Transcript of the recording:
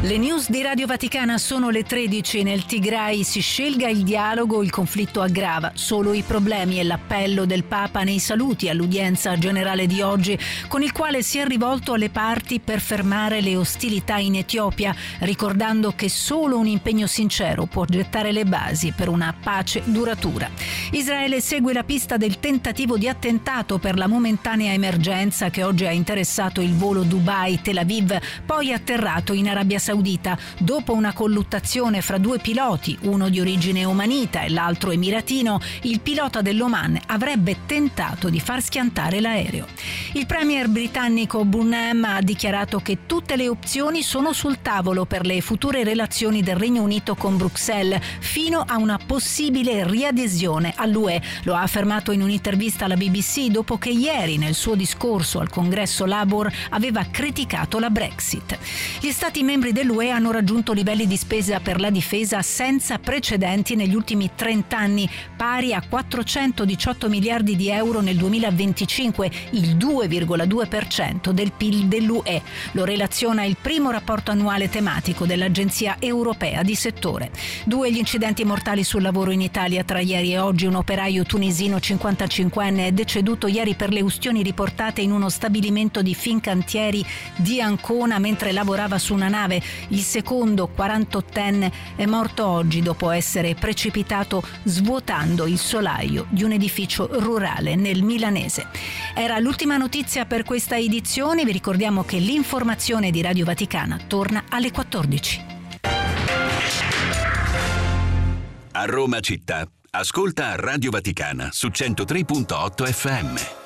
Le news di Radio Vaticana sono le 13. Nel Tigray si scelga il dialogo, il conflitto aggrava solo i problemi e l'appello del Papa nei saluti all'udienza generale di oggi, con il quale si è rivolto alle parti per fermare le ostilità in Etiopia, ricordando che solo un impegno sincero può gettare le basi per una pace duratura. Israele segue la pista del tentativo di attentato per la momentanea emergenza che oggi ha interessato il volo Dubai-Tel Aviv, poi atterrato in Arabia Saudita. Dopo una colluttazione fra due piloti, uno di origine omanita e l'altro emiratino, il pilota dell'Oman avrebbe tentato di far schiantare l'aereo. Il premier britannico Burnham ha dichiarato che tutte le opzioni sono sul tavolo per le future relazioni del Regno Unito con Bruxelles, fino a una possibile riadesione all'UE. Lo ha affermato in un'intervista alla BBC dopo che ieri, nel suo discorso al congresso Labour, aveva criticato la Brexit. Gli Stati membri dell'UE hanno raggiunto livelli di spesa per la difesa senza precedenti negli ultimi 30 anni, pari a 418 miliardi di euro nel 2025, il 2,2% del PIL dell'UE. Lo relaziona il primo rapporto annuale tematico dell'Agenzia Europea di Settore. 2 gli incidenti mortali sul lavoro in Italia tra ieri e oggi. Un operaio tunisino 55enne è deceduto ieri per le ustioni riportate in uno stabilimento di Fincantieri di Ancona mentre lavorava su una nave. Il secondo, 48enne, è morto oggi dopo essere precipitato svuotando il solaio di un edificio rurale nel milanese. Era l'ultima notizia per questa edizione. Vi ricordiamo che l'informazione di Radio Vaticana torna alle 14. A Roma città, ascolta Radio Vaticana su 103.8 FM.